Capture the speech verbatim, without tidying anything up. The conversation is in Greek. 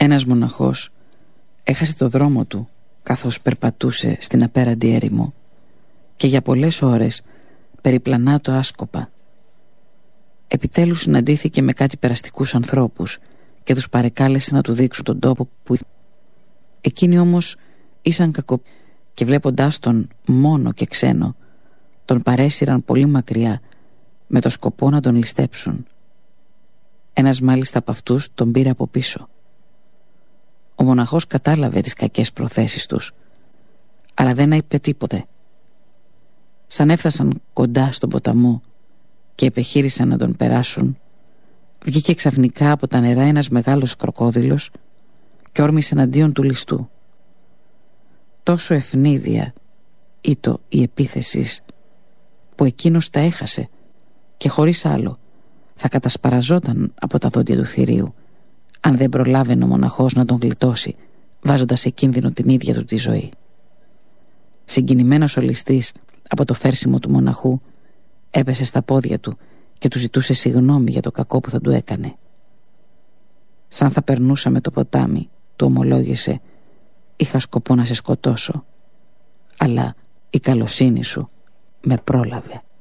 Ένας μοναχός έχασε το δρόμο του καθώς περπατούσε στην απέραντη έρημο και για πολλές ώρες περιπλανά το άσκοπα. Επιτέλους συναντήθηκε με κάτι περαστικούς ανθρώπους και τους παρεκάλεσε να του δείξουν τον τόπο που... Εκείνοι όμως ήσαν κακο... και βλέποντάς τον μόνο και ξένο, τον παρέσυραν πολύ μακριά με το σκοπό να τον ληστέψουν. Ένας μάλιστα από αυτούς τον πήρε από πίσω. Ο μοναχός κατάλαβε τις κακές προθέσεις τους, αλλά δεν είπε τίποτε. Σαν έφτασαν κοντά στον ποταμό και επιχείρησαν να τον περάσουν, βγήκε ξαφνικά από τα νερά ένας μεγάλος κροκόδιλος και όρμησε εναντίον του ληστού. Τόσο ευνίδια ήτο η επίθεσης που εκείνος τα έχασε και χωρίς άλλο θα κατασπαραζόταν από τα δόντια του θηρίου αν δεν προλάβαινε ο μοναχός να τον γλιτώσει, βάζοντας σε κίνδυνο την ίδια του τη ζωή. Συγκινημένος ο ληστής από το φέρσιμο του μοναχού έπεσε στα πόδια του και του ζητούσε συγγνώμη για το κακό που θα του έκανε. Σαν θα περνούσα με το ποτάμι, του ομολόγησε, είχα σκοπό να σε σκοτώσω, αλλά η καλοσύνη σου με πρόλαβε.